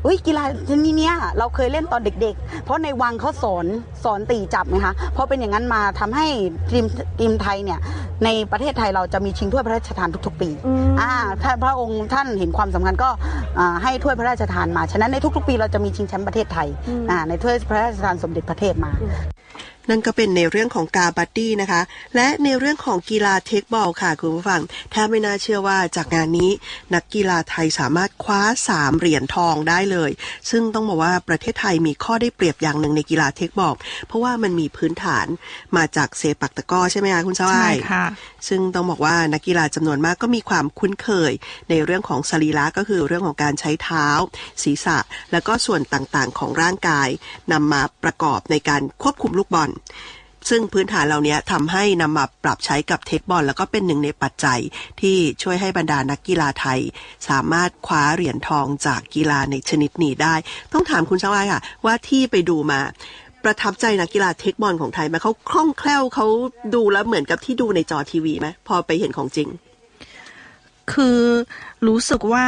กีฬาชนิดนี้เราเคยเล่นตอนเด็กๆเพราะในวังเขาสอนตีจับไงคะเพราะเป็นอย่างนั้นมาทำให้ทีมไทยเนี่ยในประเทศไทยเราจะมีชิงถ้วยพระราชทานทุกๆปีถ้าพระองค์ท่านเห็นความสำคัญก็ให้ถ้วยพระราชทานมาฉะนั้นในทุกๆปีเราจะมีชิงแชมป์ประเทศไทยในถ้วยพระราชทานสมเด็จพระเทพมานั่นก็เป็นในเรื่องของกาบัดดี้นะคะและในเรื่องของกีฬาเทคบอลค่ะคุณผู้ฟังแทบไม่น่าเชื่อว่าจากงานนี้นักกีฬาไทยสามารถคว้า3เหรียญทองได้เลยซึ่งต้องบอกว่าประเทศไทยมีข้อได้เปรียบอย่างหนึ่งในกีฬาเทคบอลเพราะว่ามันมีพื้นฐานมาจากเซปักตะกร้อใช่ไหมคะคุณสวายใช่ค่ะซึ่งต้องบอกว่านักกีฬาจำนวนมากก็มีความคุ้นเคยในเรื่องของสรีระก็คือเรื่องของการใช้เท้าศีรษะแล้วก็ส่วนต่างๆของร่างกายนำมาประกอบในการควบคุมลูกบอลซึ่งพื้นฐานเหล่านี้ทำให้นำมาปรับใช้กับเทคบอลแล้วก็เป็นหนึ่งในปัจจัยที่ช่วยให้บรรดานักกีฬาไทยสามารถคว้าเหรียญทองจากกีฬาในชนิดนี้ได้ต้องถามคุณชวายค่ะว่าที่ไปดูมาประทับใจนักกีฬาเทคบอลของไทยไหมเขาคล่องแคล่วเขาดูแล้วเหมือนกับที่ดูในจอทีวีไหมพอไปเห็นของจริงคือรู้สึกว่า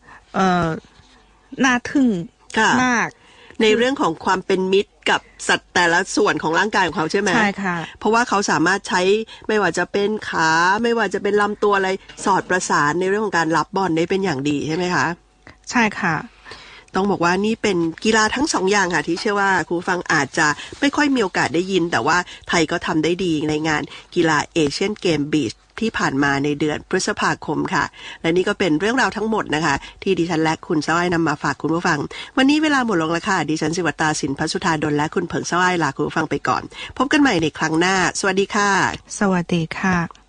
น่าทึ่งมากในเรื่องของความเป็นมิตรกับสัตว์แต่ละส่วนของร่างกายของเขาใช่ไหมใช่ค่ะเพราะว่าเขาสามารถใช้ไม่ว่าจะเป็นขาไม่ว่าจะเป็นลำตัวอะไรสอดประสานในเรื่องของการรับบอลได้เป็นอย่างดีใช่ไหมคะใช่ค่ะต้องบอกว่านี่เป็นกีฬาทั้ง2 อย่างค่ะที่เชื่อว่าครูฟังอาจจะไม่ค่อยมีโอกาสได้ยินแต่ว่าไทยก็ทำได้ดีในงานกีฬาเอเชียนเกมบีชที่ผ่านมาในเดือนพฤษภาคมค่ะและนี่ก็เป็นเรื่องราวทั้งหมดนะคะที่ดิฉันและคุณสวายนำมาฝากคุณผู้ฟังวันนี้เวลาหมดลงแล้วค่ะดิฉันศิวตาสินพัสุธาดลและคุณเผิงสวายลาคุณผู้ฟังไปก่อนพบกันใหม่ในครั้งหน้าสวัสดีค่ะสวัสดีค่ะ